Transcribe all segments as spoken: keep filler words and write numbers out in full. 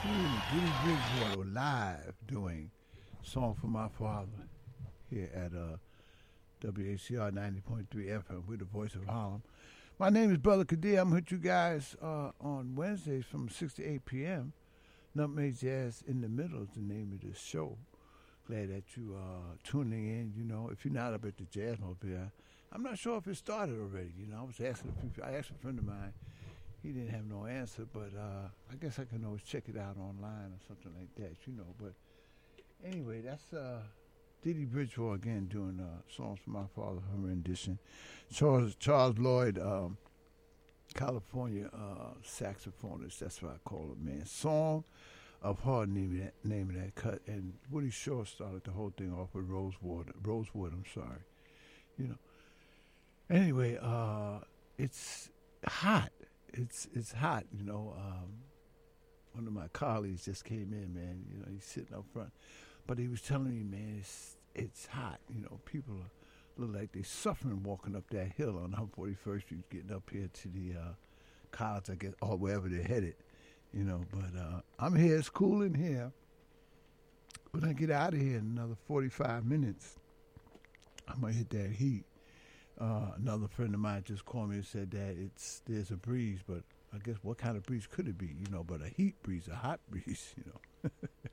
Judy Bridgewater live doing Song for My Father here at uh, W A C R ninety point three F M with the voice of Harlem. My name is Brother Kadir. I'm with you guys uh, on Wednesdays from six to eight p.m. Nutmeg Jazz in the Middle is the name of this show. Glad that you are uh, tuning in. You know, if you're not up at the Jazzmobile, I'm not sure if it started already. You know, I was asking a few, I asked a friend of mine. He didn't have no answer, but uh, I guess I can always check it out online or something like that, you know. But anyway, that's uh, Diddy Bridgewater again doing uh, Songs for My Father, her rendition. Charles Charles Lloyd, um, California uh, saxophonist, that's what I call it, man. Song of Heart, name of that, name of that cut. And Woody Shaw started the whole thing off with Rosewood, Rosewood, I'm sorry. You know. Anyway, uh, it's hot. It's it's hot, you know. Um, one of my colleagues just came in, man. You know, he's sitting up front, but he was telling me, man, it's it's hot. You know, people are, look like they're suffering walking up that hill on one forty-first Street, getting up here to the uh, college, I guess, or wherever they're headed. You know, but uh, I'm here. It's cool in here. When I get out of here in another forty-five minutes, I'm gonna hit that heat. Uh, another friend of mine just called me and said that it's there's a breeze, but I guess what kind of breeze could it be? You know, but a heat breeze, a hot breeze. You know,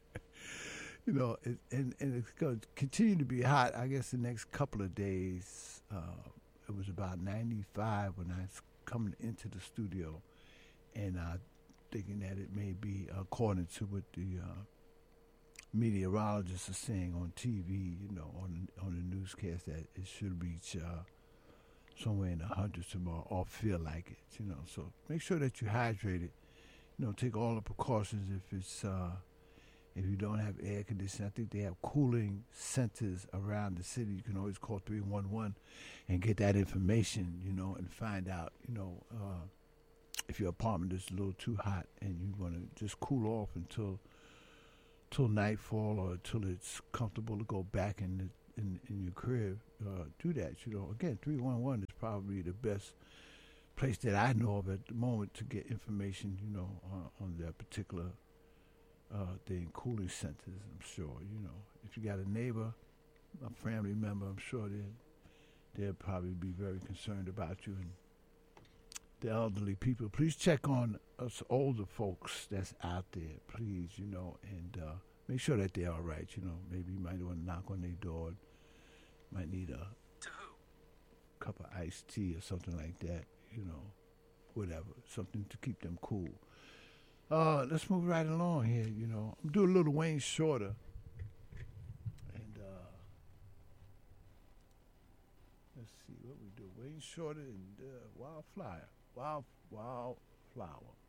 you know, it, and and it's going to continue to be hot. I guess the next couple of days. Uh, it was about ninety-five when I was coming into the studio, and uh, thinking that it may be according to what the uh, meteorologists are saying on T V. You know, on on the newscast that it should reach. Uh, somewhere in the hundreds tomorrow, or feel like it, you know. So make sure that you hydrated. You know, take all the precautions if it's uh, if you don't have air conditioning. I think they have cooling centers around the city. You can always call three one one and get that information, you know, and find out, you know, uh, if your apartment is a little too hot and you want to just cool off until till nightfall or until it's comfortable to go back in the In, in your crib, uh, do that. You know, again, three one one is probably the best place that I know of at the moment to get information, you know, on, on that particular uh, thing, cooling centers, I'm sure. You know, if you got a neighbor, a family member, I'm sure they'll, they'll probably be very concerned about you. And the elderly people, please check on us older folks that's out there, please, you know, and uh, make sure that they're all right, you know. Maybe you might want to knock on their door. Might need a cup of iced tea or something like that, you know, whatever. Something to keep them cool. Uh, let's move right along here, you know. I'm doing a little Wayne Shorter. And uh, let's see what we do. Wayne Shorter and uh, Wildflower. Wild, Wildflower.